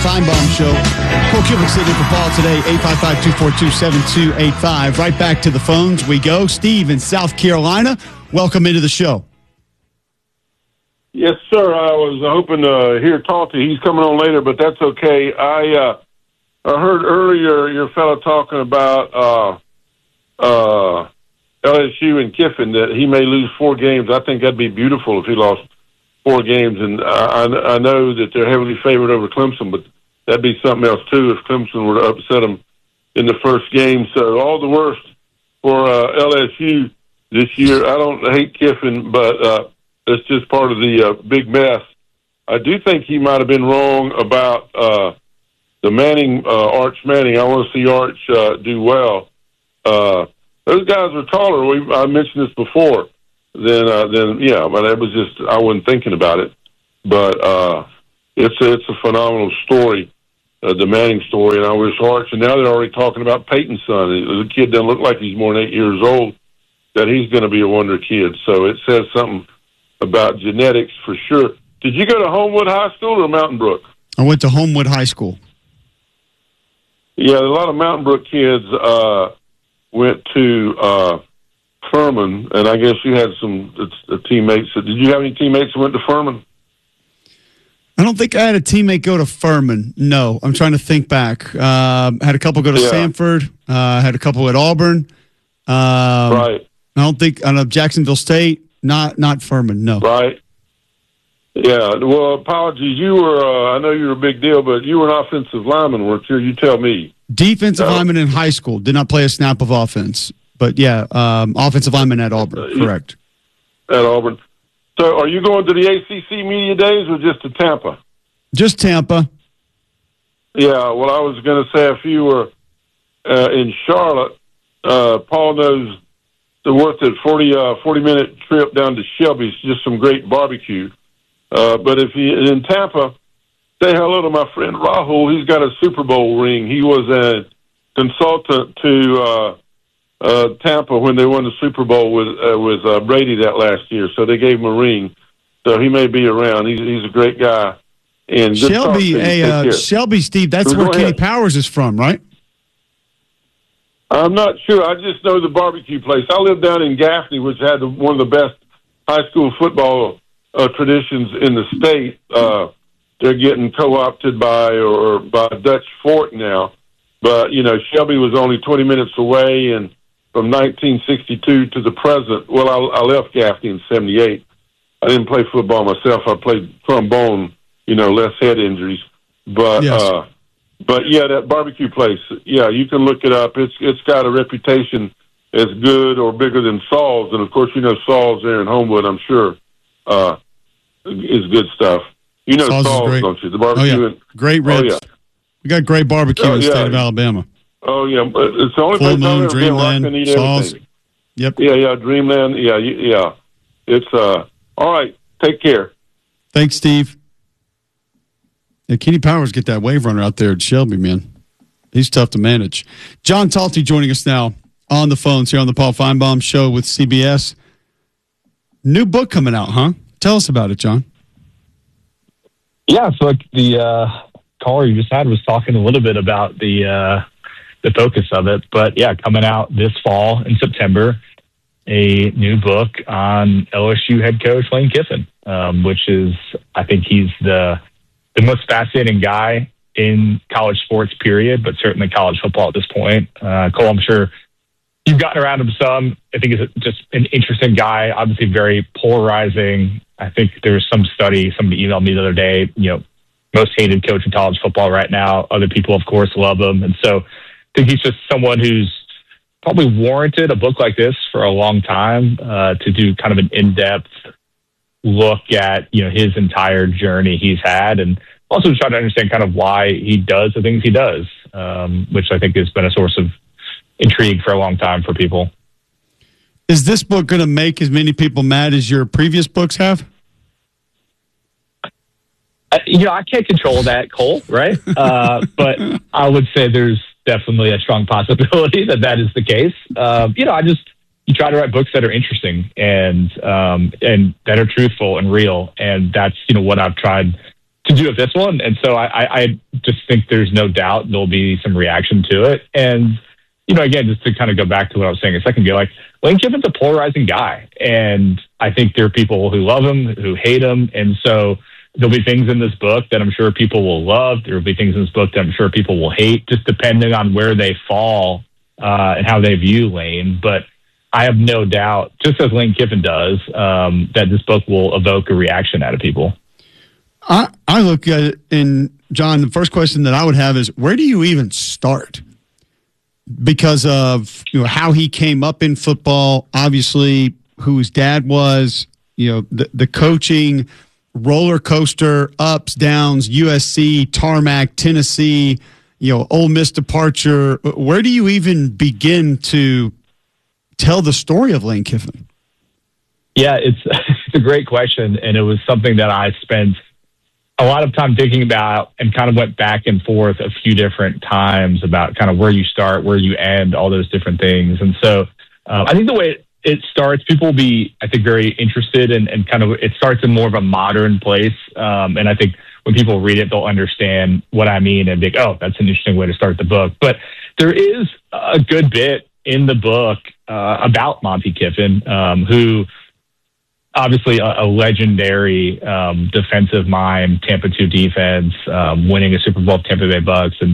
Feinbaum Show. Cole Cubic sitting for Paul today, 855-242-7285. Right back to the phones we go. Steve in South Carolina, welcome into the show. Yes, sir. I was hoping to hear Talty. He's coming on later, but that's okay. I heard earlier your fellow talking about LSU and Kiffin, that he may lose 4 games. I think that'd be beautiful if he lost 4 games, and I know that they're heavily favored over Clemson, but that'd be something else too if Clemson were to upset them in the first game. So all the worst for LSU this year. I don't hate Kiffin, but it's just part of the big mess. I do think he might have been wrong about the Manning, Arch Manning. I want to see Arch do well. Those guys are taller. I mentioned this before. Then yeah, but it was just I wasn't thinking about it. But it's a phenomenal story, the Manning story, and I wish Arch. And now they're already talking about Peyton's son. The kid doesn't look like he's more than 8 years old. That he's going to be a wonder kid. So it says something about genetics for sure. Did you go to Homewood High School or Mountain Brook? I went to Homewood High School. Yeah, a lot of Mountain Brook kids went to Furman, and I guess you had some teammates. Did you have any teammates who went to Furman? I don't think I had a teammate go to Furman. No, I'm trying to think back. Had a couple go to Samford. Had a couple at Auburn. Right. I know Jacksonville State. Not Furman. No. Right. Yeah. Well, apologies. You were. I know you were a big deal, but you were an offensive lineman, weren't you? You tell me. Defensive lineman in high school. Did not play a snap of offense. But, yeah, offensive lineman at Auburn, correct. At Auburn. So are you going to the ACC Media Days or just to Tampa? Just Tampa. Yeah, well, I was going to say if you were in Charlotte, Paul knows the worth of 40-minute trip down to Shelby's, just some great barbecue. But if you're in Tampa, say hello to my friend Rahul. He's got a Super Bowl ring. He was a consultant to Tampa when they won the Super Bowl with Brady that last year, so they gave him a ring. So he may be around. He's a great guy. And Shelby, Steve, that's where Kenny Powers is from, right? I'm not sure. I just know the barbecue place. I live down in Gaffney, which had one of the best high school football traditions in the state. They're getting co-opted by Dutch Fork now. But, Shelby was only 20 minutes away, and from 1962 to the present, well, I left Gaffney in 78. I didn't play football myself. I played trombone, less head injuries. But, yes. But yeah, that barbecue place, yeah, you can look it up. It's got a reputation as good or bigger than Saul's. And, of course, Saul's there in Homewood, I'm sure, is good stuff. Saul's, don't you? The barbecue. Oh, yeah. Great ribs. Oh, yeah. We got great barbecue in the state of Alabama. Oh, yeah. It's the only Full place Moon, I've ever been where I can eat Saul's. everything. Yep. Yeah, Dreamland. Yeah. It's, all right. Take care. Thanks, Steve. Yeah, Kenny Powers get that wave runner out there at Shelby, man. He's tough to manage. John Talty joining us now on the phones here on the Paul Feinbaum Show with CBS. New book coming out, huh? Tell us about it, John. Yeah, so like the caller you just had was talking a little bit about the focus of it. But, yeah, coming out this fall in September, a new book on LSU head coach Lane Kiffin, which is, I think he's the most fascinating guy in college sports, period, but certainly college football at this point. Cole, I'm sure you've gotten around him some. I think he's just an interesting guy, obviously very polarizing. I think there's some study, somebody emailed me the other day, most hated coach in college football right now. Other people, of course, love him. And so I think he's just someone who's probably warranted a book like this for a long time, to do kind of an in-depth look at, his entire journey he's had, and also to try to understand kind of why he does the things he does, which I think has been a source of intrigue for a long time for people. Is this book going to make as many people mad as your previous books have? I can't control that, Cole, right? But I would say there's definitely a strong possibility that is the case. You try to write books that are interesting and that are truthful and real. And that's, what I've tried to do with this one. And so I just think there's no doubt there'll be some reaction to it. And, again, just to kind of go back to what I was saying a second ago, like Lane Kiffin's a polarizing guy. And I think there are people who love him, who hate him. And so there'll be things in this book that I'm sure people will love. There'll be things in this book that I'm sure people will hate, just depending on where they fall and how they view Lane. But I have no doubt, just as Lane Kiffin does, that this book will evoke a reaction out of people. I look at it, and John, the first question that I would have is, where do you even start? Because of how he came up in football, obviously who his dad was, the coaching roller coaster, ups, downs, USC, tarmac, Tennessee, Ole Miss departure. Where do you even begin to tell the story of Lane Kiffin? Yeah, it's a great question, and it was something that I spent a lot of time thinking about and kind of went back and forth a few different times about kind of where you start, where you end, all those different things. And so I think the way it starts, people will be, I think, very interested and kind of it starts in more of a modern place. And I think when people read it, they'll understand what I mean and think, oh, that's an interesting way to start the book. But there is a good bit in the book about Monte Kiffin, who obviously a legendary defensive mind, Tampa 2 defense, winning a Super Bowl with Tampa Bay Bucks, and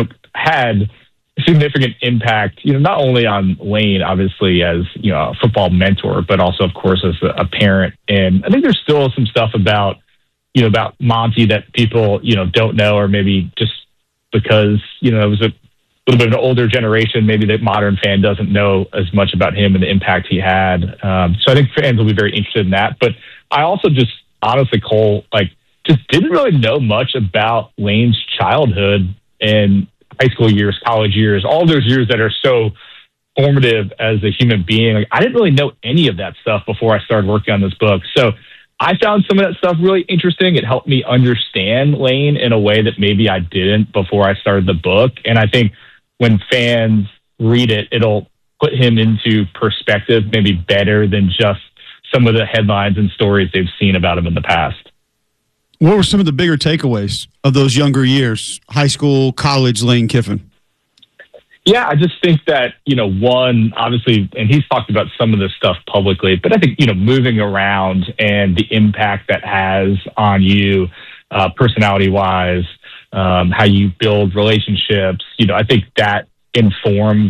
had significant impact, not only on Lane, obviously as a football mentor, but also, of course, as a parent. And I think there's still some stuff about Monty that people don't know, or maybe just because it was a little bit of an older generation, maybe the modern fan doesn't know as much about him and the impact he had. So I think fans will be very interested in that. But I also just honestly, Cole, just didn't really know much about Lane's childhood and high school years, college years, all those years that are so formative as a human being. I didn't really know any of that stuff before I started working on this book. So I found some of that stuff really interesting. It helped me understand Lane in a way that maybe I didn't before I started the book. And I think when fans read it, it'll put him into perspective, maybe better than just some of the headlines and stories they've seen about him in the past. What were some of the bigger takeaways of those younger years, high school, college, Lane Kiffin? Yeah, I just think that, one, obviously, and he's talked about some of this stuff publicly, but I think, moving around and the impact that has on you personality-wise, how you build relationships, I think that informed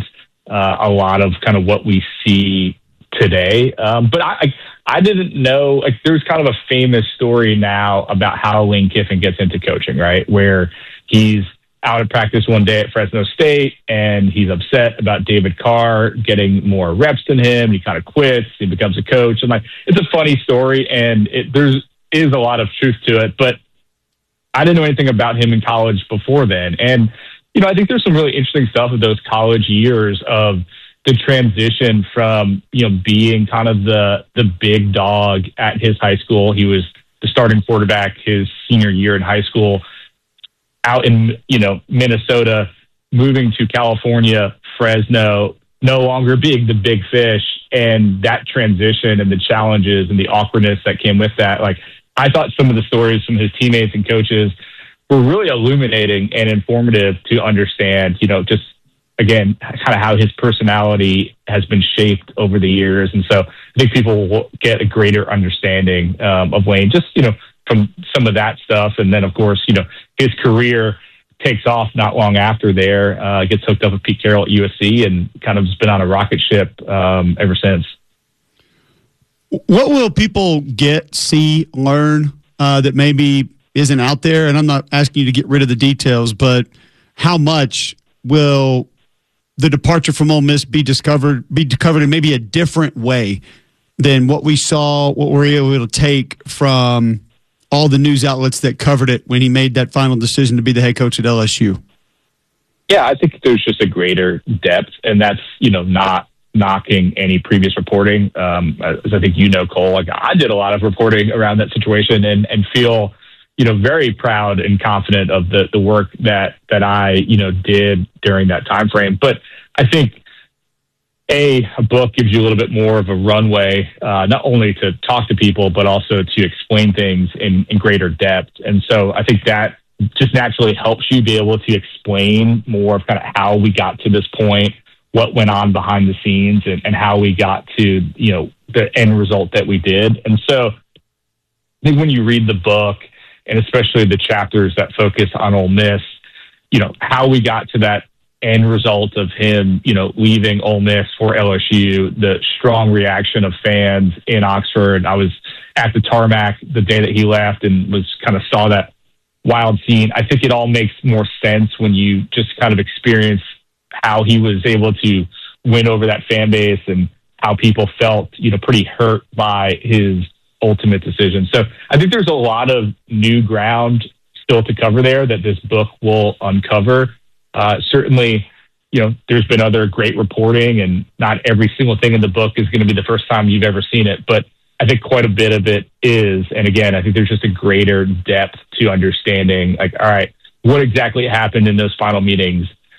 a lot of kind of what we see today. But I didn't know, there's kind of a famous story now about how Lane Kiffin gets into coaching, right? Where he's out at practice one day at Fresno State and he's upset about David Carr getting more reps than him. He kind of quits. He becomes a coach. And it's a funny story and there is a lot of truth to it, but I didn't know anything about him in college before then. And, I think there's some really interesting stuff of those college years of the transition from, being kind of the big dog at his high school. He was the starting quarterback his senior year in high school, out in, Minnesota, moving to California, Fresno, no longer being the big fish, and that transition and the challenges and the awkwardness that came with that. I thought some of the stories from his teammates and coaches were really illuminating and informative to understand, just again, kind of how his personality has been shaped over the years. And so I think people will get a greater understanding of Lane, just, from some of that stuff. And then, of course, his career takes off not long after there, gets hooked up with Pete Carroll at USC and kind of just been on a rocket ship ever since. What will people get, see, learn that maybe isn't out there? And I'm not asking you to get rid of the details, but how much will the departure from Ole Miss be discovered in maybe a different way than what we saw, what we're able to take from all the news outlets that covered it when he made that final decision to be the head coach at LSU? Yeah, I think there's just a greater depth, and that's, not knocking any previous reporting. As I think Cole, I did a lot of reporting around that situation and feel, very proud and confident of the work that I, did during that time frame. But I think a book gives you a little bit more of a runway, not only to talk to people, but also to explain things in greater depth. And so I think that just naturally helps you be able to explain more of kind of how we got to this point, what went on behind the scenes, and how we got to, the end result that we did. And so I think when you read the book, and especially the chapters that focus on Ole Miss, how we got to that end result of him, leaving Ole Miss for LSU, the strong reaction of fans in Oxford. I was at the tarmac the day that he left and was kind of saw that wild scene. I think it all makes more sense when you just kind of experience how he was able to win over that fan base and how people felt, pretty hurt by his ultimate decision. So I think there's a lot of new ground still to cover there that this book will uncover. Certainly, there's been other great reporting, and not every single thing in the book is going to be the first time you've ever seen it, but I think quite a bit of it is. And again, I think there's just a greater depth to understanding, like, all right, what exactly happened in those final meetings?